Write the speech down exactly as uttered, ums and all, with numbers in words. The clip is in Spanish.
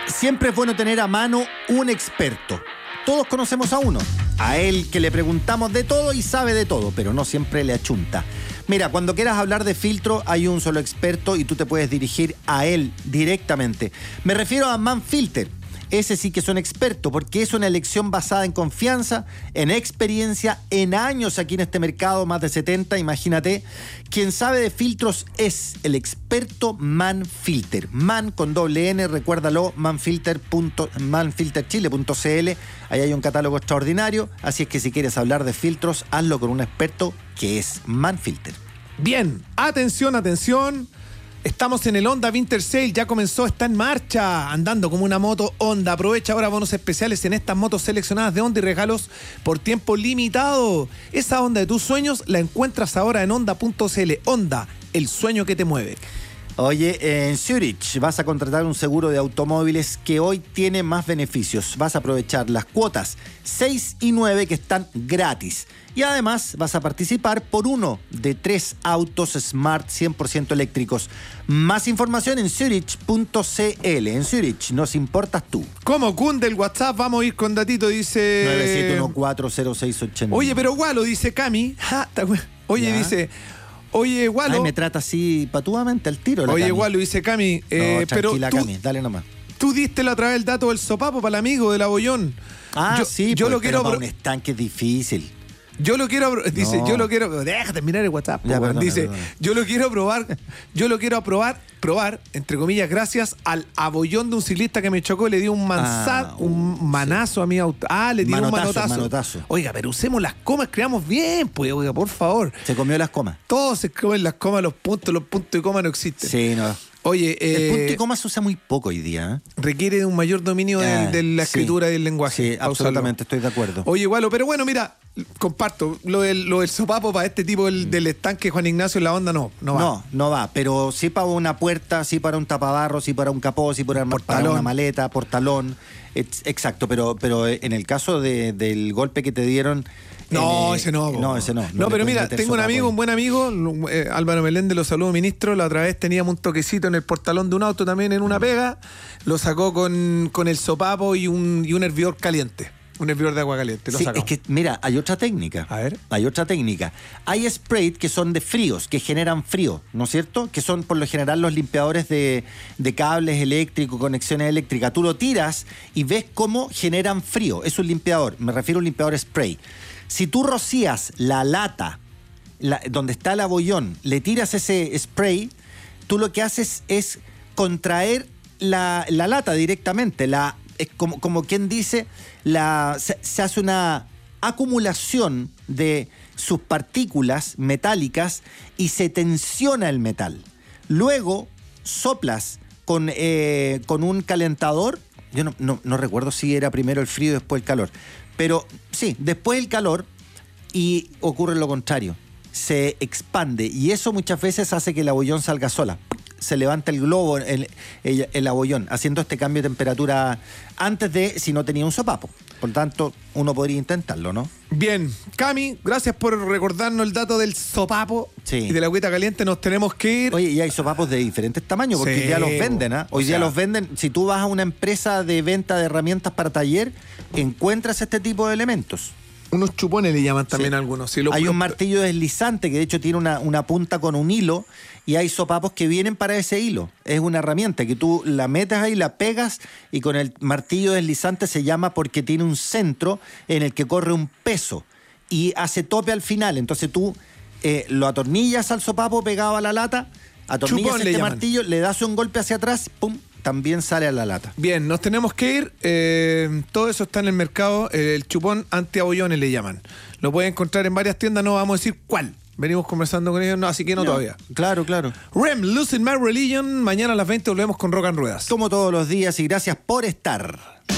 Siempre es bueno tener a mano un experto. Todos conocemos a uno, a él que le preguntamos de todo y sabe de todo, pero no siempre le achunta. Mira, cuando quieras hablar de filtro hay un solo experto y tú te puedes dirigir a él directamente. Me refiero a Manfilter. Ese sí que es un experto, porque es una elección basada en confianza, en experiencia, en años aquí en este mercado, más de setenta, imagínate. Quien sabe de filtros es el experto Manfilter. Man con doble N, recuérdalo, manfilter chile punto c l. Ahí hay un catálogo extraordinario, así es que si quieres hablar de filtros, hazlo con un experto que es Manfilter. Bien, atención, atención. Estamos en el Honda Winter Sale, ya comenzó, está en marcha, andando como una moto Honda. Aprovecha ahora bonos especiales en estas motos seleccionadas de Honda y regalos por tiempo limitado. Esa Honda de tus sueños la encuentras ahora en honda punto c l. Honda, el sueño que te mueve. Oye, en Zurich vas a contratar un seguro de automóviles que hoy tiene más beneficios. Vas a aprovechar las cuotas seis y nueve que están gratis. Y además vas a participar por uno de tres autos Smart cien por ciento eléctricos. Más información en zurich punto c l. En Zurich nos importas tú. ¿Cómo cunde el WhatsApp? Vamos a ir con datito, dice... nueve siete uno cuatro cero seis ocho nueve. Oye, pero Gualo, dice Cami. Ja, Oye, ¿Ya? dice... Oye, Gualo... Ay, me trata así patuamente al tiro. Oye, Cami. Gualo, dice Cami... Eh, no, tranquila, pero tú, Cami, dale nomás. Tú diste la otra vez el dato del sopapo para el amigo del Abollón. Ah, yo, sí, yo pues, lo quiero... pero para un estanque es difícil. Yo lo quiero, dice, no. yo lo quiero, déjate mirar el WhatsApp, ya, bueno, perdona, dice, perdona. yo lo quiero probar, yo lo quiero probar, probar, entre comillas, gracias al abollón de un ciclista que me chocó, le dio un manzat, ah, un manazo sí. a mi auto, ah, le dio manotazo, un manotazo. manotazo. Oiga, pero usemos las comas, creamos bien, pues, oiga, por favor. Se comió las comas. Todos se comen las comas, los puntos, los puntos y coma no existen. Sí, no. Oye, eh, el punto y coma se usa muy poco hoy día, ¿eh? Requiere de un mayor dominio de, ah, de la escritura sí, y el lenguaje. Sí, absolutamente, estoy de acuerdo. Oye, Gualo, pero bueno, mira, comparto, lo del, lo del sopapo para este tipo del, del estanque Juan Ignacio en la Honda no, no va. No, no va, pero sí para una puerta, sí para un tapabarro, sí para un capó, sí para, para una maleta, portalón, exacto, pero, pero en el caso de, del golpe que te dieron... No, eh, ese no. No, ese no. No, no pero mira, tengo un amigo, ahí. un buen amigo, eh, Álvaro Meléndez, lo saludo, ministro. La otra vez teníamos un toquecito en el portalón de un auto también en una pega. Lo sacó con, con el sopapo y un, y un hervidor caliente. Un hervidor de agua caliente. Lo sí, sacó. es que, mira, hay otra técnica. A ver. Hay otra técnica. Hay sprays que son de fríos, que generan frío, ¿no es cierto? Que son por lo general los limpiadores de, de cables eléctricos, conexiones eléctricas. Tú lo tiras y ves cómo generan frío. Es un limpiador, me refiero a un limpiador spray. Si tú rocías la lata, la, donde está el abollón, le tiras ese spray, tú lo que haces es contraer la, la lata directamente. La, es como, como quien dice, la, se, se hace una acumulación de sus partículas metálicas y se tensiona el metal. Luego soplas con, eh, con un calentador. Yo no, no, no recuerdo si era primero el frío y después el calor. Pero sí, después el calor y ocurre lo contrario. Se expande y eso muchas veces hace que el abollón salga sola. Se levanta el globo, el, el, el abollón, haciendo este cambio de temperatura antes de si no tenía un sopapo. Por tanto, uno podría intentarlo, ¿no? Bien, Cami, gracias por recordarnos el dato del sopapo sí. y de la agüita caliente. Nos tenemos que ir. Oye, y hay sopapos de diferentes tamaños, porque sí, hoy día los venden, ¿ah? ¿eh? Hoy día sea, los venden. Si tú vas a una empresa de venta de herramientas para taller, encuentras este tipo de elementos. Unos chupones le llaman también sí. algunos. Sí, lo, hay lo, un martillo deslizante que de hecho tiene una, una punta con un hilo y hay sopapos que vienen para ese hilo. Es una herramienta que tú la metes ahí, la pegas y con el martillo deslizante se llama porque tiene un centro en el que corre un peso y hace tope al final. Entonces tú eh, lo atornillas al sopapo pegado a la lata, atornillas Chupón, este martillo, le das un golpe hacia atrás, pum, también sale a la lata. Bien, nos tenemos que ir. Eh, todo eso está en el mercado. Eh, el chupón antiabollones le llaman. Lo pueden encontrar en varias tiendas, no vamos a decir cuál. Venimos conversando con ellos, no, así que no, no todavía. Claro, claro. R E M, Losing My Religion. Mañana a las veinte volvemos con Rock and Ruedas. Como todos los días y gracias por estar.